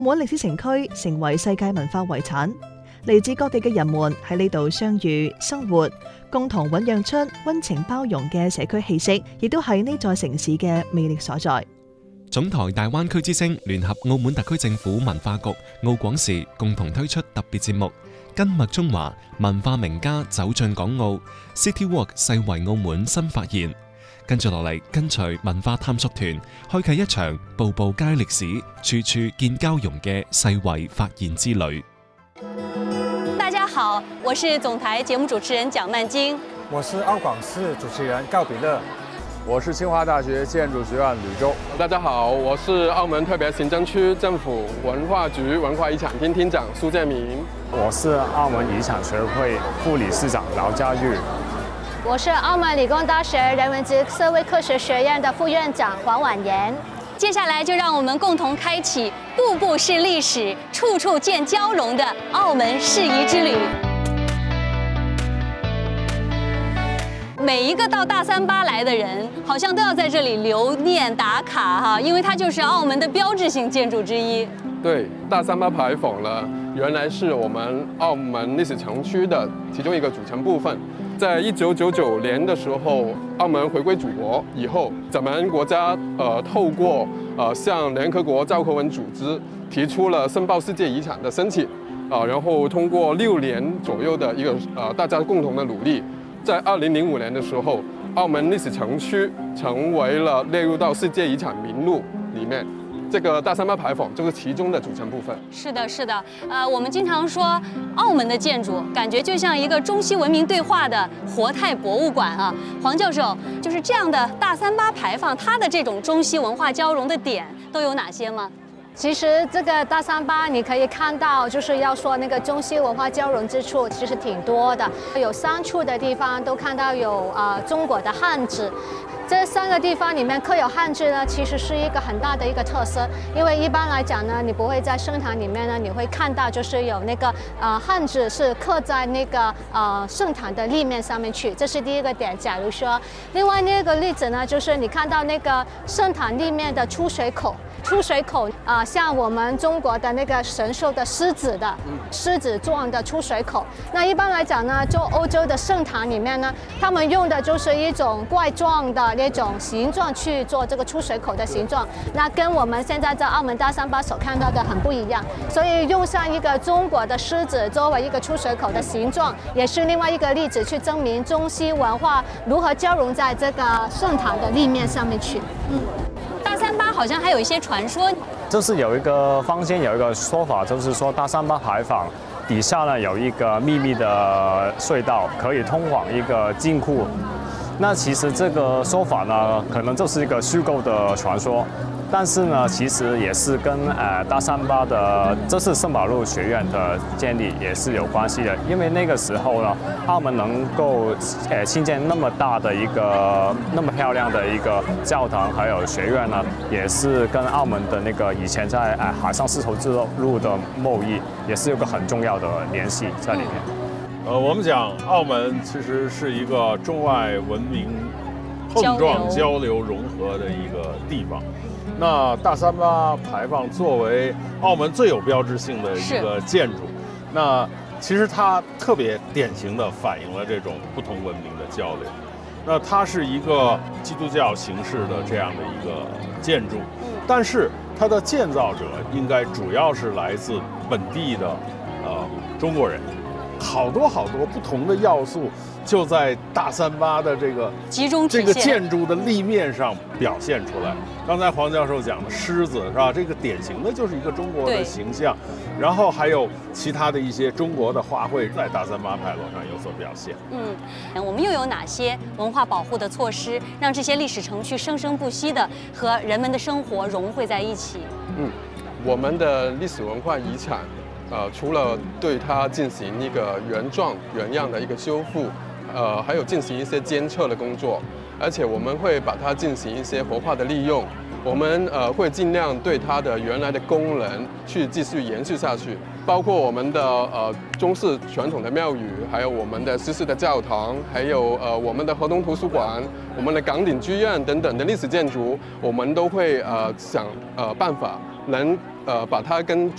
澳門歷史城區成為世界文化遺產，嚟自各地嘅人們喺呢度相遇、生活，共同醞釀出溫情包容嘅社區氣息，亦都係呢座城市嘅魅力所在。 總台大灣區之聲聯合澳門特區政府文化局、澳廣視共同推出特別節目《根脈中華》，文化名家走進港澳 City Walk 世遺澳門新發現。跟住落嚟，跟隨文化探索團，開啟一場步步皆歷史、處處見交融嘅世遺發現之旅。 大家好，我是總台節目主持人蔣曼晶， 我是澳廣視主持人高比樂， 我是清華大學建築學院呂周。 大家好，我是澳門特別行政區政府文化局文化遺產廳廳長蘇建明。 我是澳門遺產學會副理事長勞家玉。 我是澳門理工大學人文及社會科學學院的副院長黃婉妍。 接下來就讓我們共同開啟步步是歷史、處處見交融的澳門世遺之旅。每一個到大三巴來的人，好像都要在這裡留念打卡哈，因為它就是澳門的標誌性建築之一。 對，大三巴牌坊呢，原來是我們澳門歷史城區的其中一個組成部分。在1999年的時候，澳門回歸祖國以後，咱們國家透過向聯合國教科文組織提出了申報世界遺產的申請，然後通過6年左右的一個大家共同的努力，在2005年的時候，澳門歷史城區成為了列入到世界遺產名錄裡面。這個大三巴牌坊就是其中的組成部分。 是的，是的，我們經常說澳門的建築感覺就像一個中西文明對話的活態博物館啊。黃教授，就是這樣的大三巴牌坊，它的這種中西文化交融的點都有哪些嗎？ 其實這個大三巴你可以看到，就是要說那個中西文化交融之處其實挺多的，有3處的地方都看到有中國的漢字。這3個地方裡面刻有漢字呢，其實是一個很大的一個特色，因為一般來講呢，你不會在聖堂裡面呢，你會看到就是有那個漢字是刻在那個聖堂的立面上面去，這是第一個點。假如說，另外那個例子呢，就是你看到那個聖堂立面的出水口。出水口像我們中國的那個神獸的獅子狀的出水口。那一般來講呢，就歐洲的聖堂裡面呢，他們用的就是一種怪狀的那種形狀去做這個出水口的形狀，那跟我們現在在澳門大三巴所看到的很不一樣。所以用上一個中國的獅子作為一個出水口的形狀，也是另外一個例子去證明中西文化如何交融在這個聖堂的立面上面去。 大三巴好像還有一些傳說， 就是有一個坊間有一個說法，就是說大三巴牌坊底下呢有一個秘密的隧道，可以通往一個金庫。那其實這個說法呢，可能就是一個虛構的傳說，但是呢，其實也是跟大三巴的這次聖保祿學院的建立也是有關係的。因為那個時候呢，澳門能夠興建那麼大的一個那麼漂亮的一個教堂，還有學院呢，也是跟澳門的那個以前在海上絲綢之路的貿易也是有個很重要的聯繫在裡面。 我們講澳門其實是一個中外文明碰撞、交流、融合的一個地方。那大三巴牌坊作為澳門最有標誌性的一個建築，那其實它特別典型的反映了這種不同文明的交流。那它是一個基督教形式的這樣的一個建築，但是它的建造者應該主要是來自本地的中國人。好多不同的要素就在大三巴的這個集中體現， 這個建築的立面上表現出來。剛才黃教授講的獅子是吧？這個典型的就是一個中國的形象，然後還有其他的一些中國的花卉在大三巴牌樓上有所表現。 我們又有哪些文化保護的措施，讓這些歷史城區生生不息的和人們的生活融匯在一起？ 我們的歷史文化遺產。除了對它進行一個原樣的一個修復，還有進行一些監測的工作，而且我們會把它進行一些活化的利用。我們會盡量對它的原來的功能去繼續延續下去，包括我們的中式傳統的廟宇，還有我們的西式的教堂，還有我們的河東圖書館、我們的港鼎劇院等等的歷史建築，我們都會想辦法能把它跟